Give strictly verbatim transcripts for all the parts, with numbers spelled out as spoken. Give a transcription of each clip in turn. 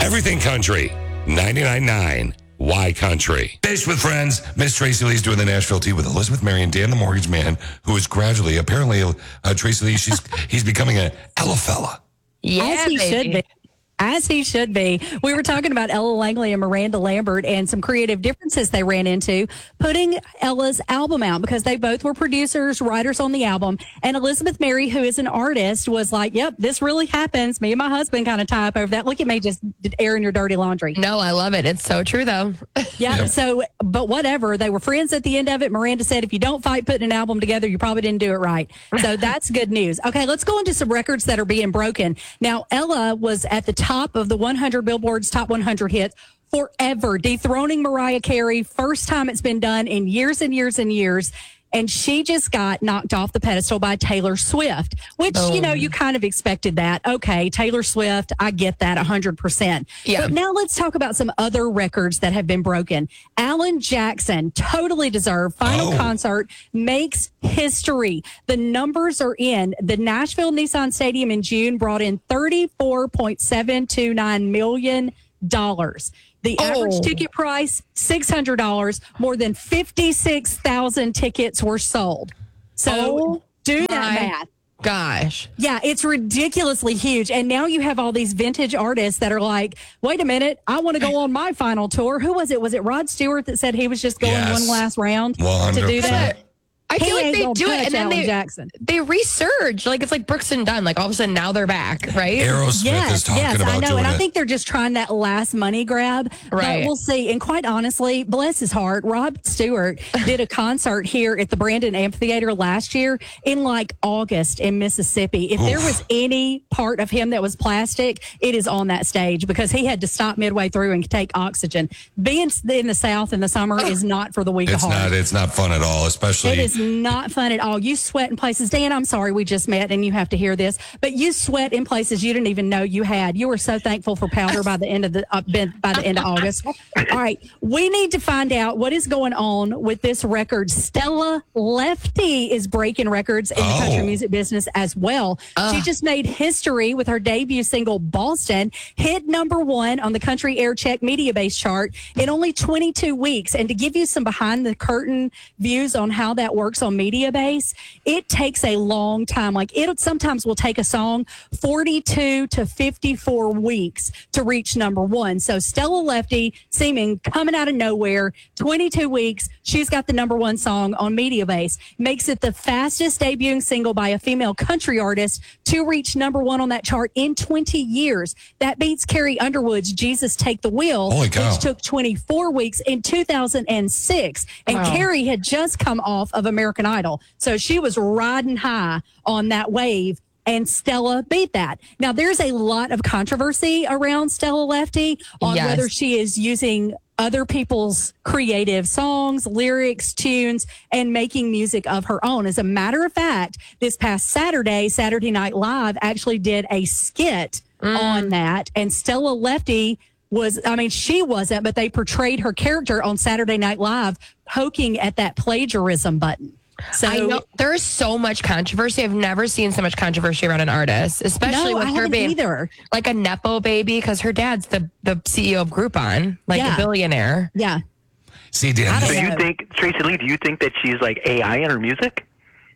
Everything Country, ninety-nine point nine Y Country. Based with Friends, Miss Tracy Lee's doing the Nashville Tea with Elizabeth Mary and Dan the Mortgage Man, who is gradually, apparently, uh, Tracy Lee, she's he's becoming a Ella fella. Yeah, As he baby. should be. As he should be. We were talking about Ella Langley and Miranda Lambert and some creative differences they ran into putting Ella's album out because they both were producers, writers on the album. And Elizabeth Mary, who is an artist, was like, yep, this really happens. Me and my husband kind of tie up over that. Look at me just airing your dirty laundry. No, I love it. It's so true, though. Yeah. Yep. So, but whatever. They were friends at the end of it. Miranda said, if you don't fight putting an album together, you probably didn't do it right. So that's good news. Okay, let's go into some records that are being broken. Now, Ella was at the top of the one hundred Billboard's top one hundred hits forever, dethroning Mariah Carey. First time it's been done in years and years and years. And she just got knocked off the pedestal by Taylor Swift, which, Oh. you know, you kind of expected that. Okay, Taylor Swift, I get that one hundred percent. Yeah. But now let's talk about some other records that have been broken. Alan Jackson, totally deserved. Final Oh. concert makes history. The numbers are in. The Nashville Nissan Stadium in June brought in thirty-four point seven two nine million dollars. The average Oh. ticket price, six hundred dollars. More than fifty-six thousand tickets were sold. So Oh do that my math. Gosh. Yeah, it's ridiculously huge. And now you have all these vintage artists that are like, wait a minute, I want to go on my final tour. Who was it? Was it Rod Stewart that said he was just going Yes. one last round one hundred to do that? percent. I feel He like ain't they gonna do it touch and then Alan they Jackson. they resurge. Like it's like Brooks and Dunn. Like all of a sudden now they're back, right? Aerosmith is Yes, talking yes, about I know. doing And I it. think they're just trying that last money grab. Right. But we'll see. And quite honestly, bless his heart, Rod Stewart did a concert here at the Brandon Amphitheater last year in like August in Mississippi. If there Oof. was any part of him that was plastic, it is on that stage because he had to stop midway through and take oxygen. Being in the South in the summer is not for the weak It's of heart. not. It's not fun at all, especially. It is not fun at all. You sweat in places. Dan, I'm sorry we just met and you have to hear this, but you sweat in places you didn't even know you had. You were so thankful for powder by the end of the uh, by the end of August. All right, we need to find out what is going on with this record. Stella Lefty is breaking records in the Oh. country music business as well. She just made history with her debut single Boston, hit number one on the Country Air Check Media Base chart in only twenty-two weeks. And to give you some behind the curtain views on how that works on Media Base, it takes a long time. Like it sometimes will take a song forty-two to fifty-four weeks to reach number one. So Stella Lefty seeming coming out of nowhere, twenty-two weeks. She's got the number one song on Media Base, makes it the fastest debuting single by a female country artist to reach number one on that chart in twenty years. That beats Carrie Underwood's Jesus Take the Wheel, Holy cow. which took twenty-four weeks in two thousand six. And Wow. Carrie had just come off of American Idol. So she was riding high on that wave. And Stella beat that. Now, there's a lot of controversy around Stella Lefty on Yes. whether she is using other people's creative songs, lyrics, tunes, and making music of her own. As a matter of fact, this past Saturday, Saturday Night Live actually did a skit on that. And Stella Lefty was, I mean, she wasn't, but they portrayed her character on Saturday Night Live poking at that plagiarism button. So I know there is so much controversy. I've never seen so much controversy around an artist, especially No, with I her haven't being either. like a nepo baby because her dad's the the C E O of Groupon, like Yeah. a billionaire. Yeah. See, Dan, I this- Do don't you know. think, Tracy Lee, do you think that she's like A I in her music?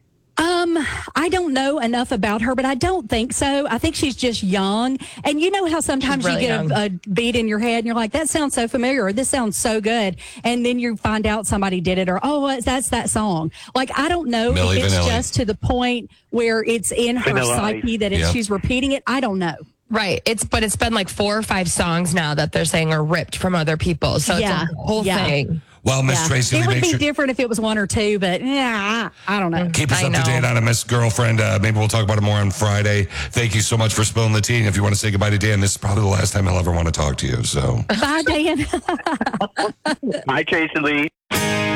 Um, I don't know enough about her, but I don't think so. I think she's just young. And you know how sometimes really you get young. a, a beat in your head and you're like, that sounds so familiar, or this sounds so good. And then you find out somebody did it, or, oh, that's that song. Like, I don't know Milli if it's Vanilli. just to the point where it's in her Vanilla psyche that it's, Yeah. she's repeating it. I don't know. Right. It's but it's been like four or five songs now that they're saying are ripped from other people. So Yeah. it's a whole Yeah. thing. well, Miss Yeah. Tracy It Lee, would make be sure. different if it was one or two, but yeah, I, I don't know. Keep us I up to know. date on it, Miss Girlfriend. Uh, maybe we'll talk about it more on Friday. Thank you so much for spilling the tea. And if you want to say goodbye to Dan, this is probably the last time I'll ever want to talk to you. So. Bye, Dan. Hi, Tracy Lee.